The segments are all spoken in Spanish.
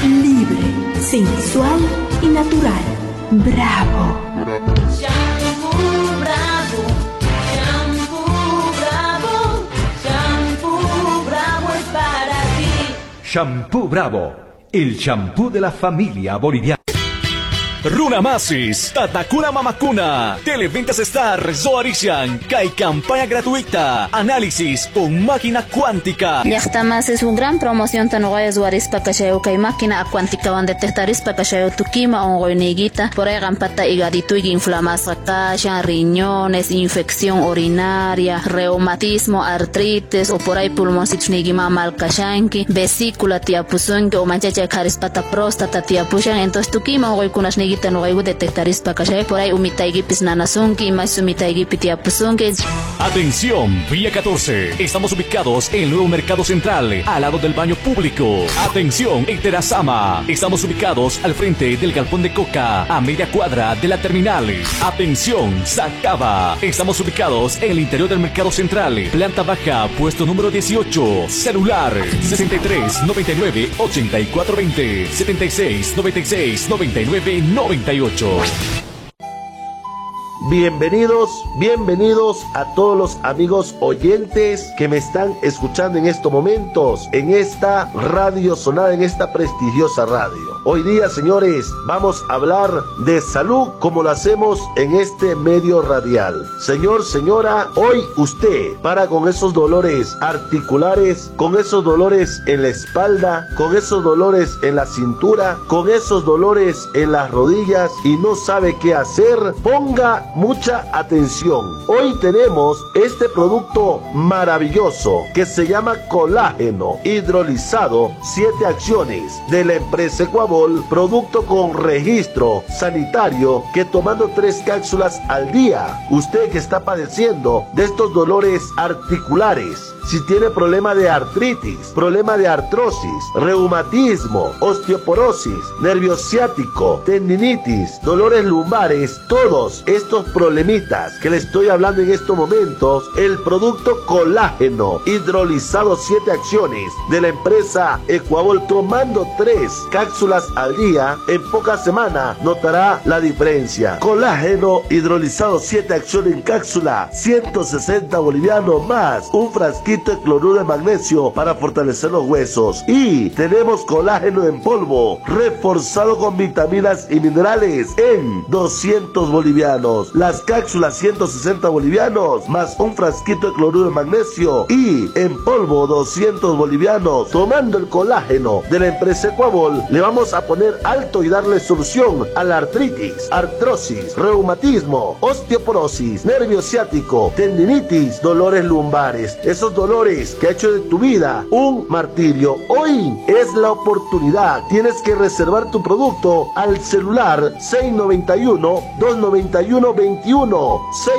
libre, sensual y natural. Bravo. Shampoo Bravo, Shampoo Bravo, Shampoo Bravo es para ti. Shampoo Bravo, el champú de la familia boliviana. Runamasis, Tatakuna Mamakuna, Televentas Star, Zoarishan, Kai campaña gratuita, análisis con máquina cuántica. Llaqtamas es una gran promoción tan guay Zoarispa Kashayo Kai máquina cuántica van detectarispa Kashayo Tukima o Goiniguita, por ahí gampata higadito y inflamación kasha, riñones, infección urinaria, reumatismo, artritis o por ahí pulmoncitos nigima mal kashanki, vesícula tiapuzunki o manchacha karispata próstata tiapushan, entonces Tukima o Goikunas nigi no detectaris pakashay por ahí umitaigipis nanasunki más umitaigipis tiapusunki. Atención, Vía 14. Estamos ubicados en el nuevo Mercado Central, al lado del baño público. Atención, en Terazama. Estamos ubicados al frente del galpón de Coca, a media cuadra de la terminal. Atención, Sacaba. Estamos ubicados en el interior del Mercado Central, planta baja, puesto número 18. Celular 63 99 84 20 76 96 99 98. Bienvenidos a todos los amigos oyentes que me están escuchando en estos momentos, en esta radio sonada, en esta prestigiosa radio. Hoy día, señores, vamos a hablar de salud como lo hacemos en este medio radial. Señor, señora, hoy usted para con esos dolores articulares, con esos dolores en la espalda, con esos dolores en la cintura, con esos dolores en las rodillas y no sabe qué hacer, ponga mucha atención. Hoy tenemos este producto maravilloso que se llama colágeno hidrolizado 7 acciones de la empresa Ecuabol, producto con registro sanitario que tomando 3 cápsulas al día, usted que está padeciendo de estos dolores articulares, si tiene problema de artritis, problema de artrosis, reumatismo, osteoporosis, nervio ciático, tendinitis, dolores lumbares, todos estos problemitas que le estoy hablando en estos momentos, el producto colágeno hidrolizado 7 acciones de la empresa Ecuabol, tomando 3 cápsulas al día, en pocas semanas notará la diferencia. Colágeno hidrolizado 7 acciones en cápsula, 160 bolivianos más un frasquito de cloruro de magnesio para fortalecer los huesos. Y tenemos colágeno en polvo reforzado con vitaminas y minerales en 200 bolivianos. Las cápsulas 160 bolivianos más un frasquito de cloruro de magnesio y en polvo 200 bolivianos. Tomando el colágeno de la empresa Ecuabol, le vamos a poner alto y darle solución a la artritis, artrosis, reumatismo, osteoporosis, nervio ciático, tendinitis, dolores lumbares, esos dolores que ha hecho de tu vida un martirio. Hoy es la oportunidad. Tienes que reservar tu producto al celular 691-291-21,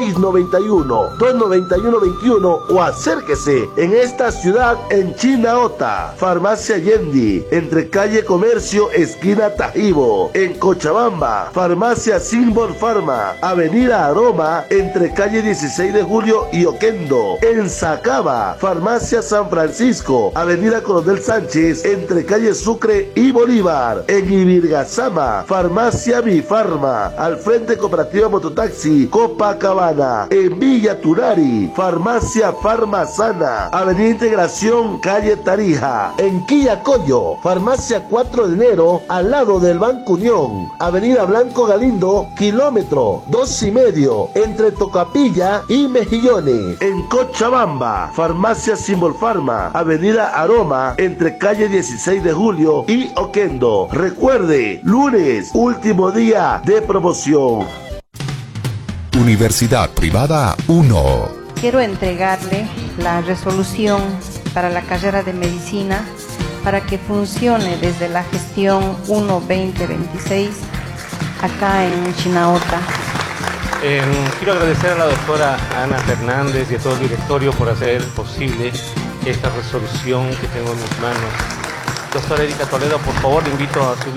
691-291-21 o acérquese en esta ciudad en Chinaota, Farmacia Yendi, entre calle Comercio, esquina Tajibo. En Cochabamba, Farmacia Simbol Pharma, Avenida Aroma, entre calle 16 de Julio y Oquendo. En Sacaba, Farmacia San Francisco, Avenida Coronel Sánchez, entre calle Sucre y Bolívar. En Ibirgazama, Farmacia Bifarma, al frente Cooperativa Mototaxi, Copacabana. En Villa Turari, Farmacia Farmasana, Avenida Integración, calle Tarija. En Quillacollo, Farmacia 4 de enero, al lado del Banco Unión, Avenida Blanco Galindo, kilómetro 2,5, entre Tocapilla y Mejillones. En Cochabamba, Farmacia Simbol Pharma, Avenida Aroma, entre calle 16 de Julio y Oquendo. Recuerde, lunes, último día de promoción. Universidad Privada 1. Quiero entregarle la resolución para la carrera de medicina para que funcione desde la gestión 1-2026 acá en Chinaota. Quiero agradecer a la doctora Ana Fernández y a todo el directorio por hacer posible esta resolución que tengo en mis manos. Doctora Erika Toledo, por favor, le invito a subir.